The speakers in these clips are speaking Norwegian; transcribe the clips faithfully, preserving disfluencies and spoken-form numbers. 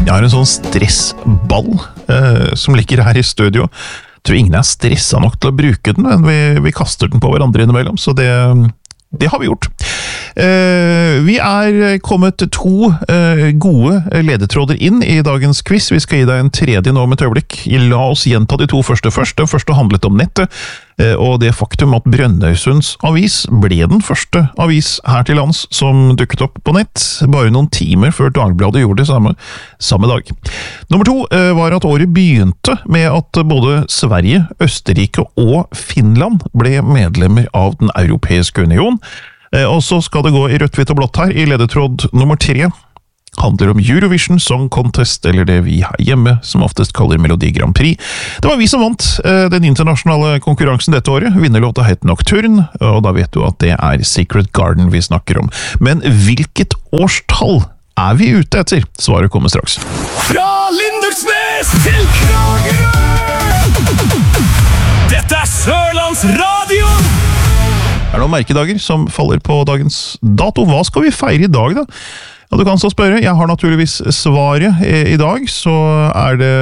Jeg har en sånn stressball eh, som ligger her i studio. Jeg tror ingen er stresset nok til å bruke den, men vi, vi kaster den på hverandre innimellom, så det, det har vi gjort. Eh, vi er kommet to eh, gode ledetråder inn i dagens quiz. Vi skal gi deg en tredje nå om et øyeblikk. La oss gjenta de to første først. Den første handlet om nettet, eh, og det faktum at Brønnøysunds avis ble den første avis her til lands som dukket opp på nett, bare noen timer før Dagbladet gjorde det samme, samme dag. Nummer to eh, var at året begynte med at både Sverige, Østerrike og Finland ble medlemmer av den europeiske union. Og så skal det gå i rødt, hvitt og blått her. I ledetråd nummer tre handler om Eurovision Song Contest, eller det vi her hjemme som oftest kaller Melodi Grand Prix. Det var vi som vant den internasjonale konkurransen dette året. Vinnerlåta het Nocturne, og da vet du at det er Secret Garden vi snakker om. Men hvilket årstall er vi ute etter? Svaret kommer straks. Fra Lindøksnes til Kragerø! Dette er Sørlands Radio! Er det noen merkedager som faller på dagens dato? Hva skal vi feire i dag da? Ja, du kan så spørre. Jeg har naturligvis svaret i dag. Så er det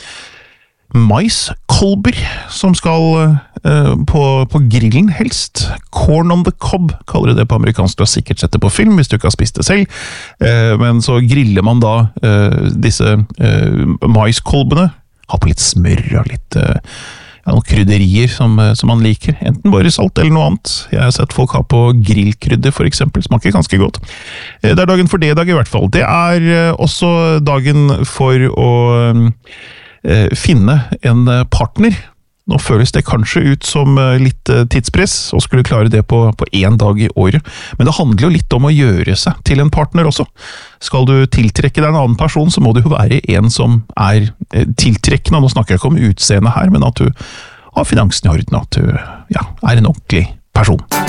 maiskolber som skal uh, på, på grillen helst. Corn on the cob kaller de det på amerikansk. Du har sikkert sett det på film hvis du ikke har spist det selv. Uh, men så griller man da uh, disse uh, maiskolbene. Ha på litt smør og litt... Uh, noen krydderier som, som man liker, enten bare salt eller noe annet. Jeg har sett folk ha på grillkrydder for eksempel, smaker ganske godt. Det er dagen for det i dag i hvert fall. Det er også dagen for å eh, finne en partner. Nå føles det kanskje ut som litt tidspress, og skulle klare det på, på en dag i året. Men det handler jo litt om å gjøre seg til en partner også. Skal du tiltrekke deg en annen person, så må det jo være en som er tiltrekkende. Nå snakker jeg ikke om utseende her, men at du har finansen i orden, at du ja, er en ordentlig person.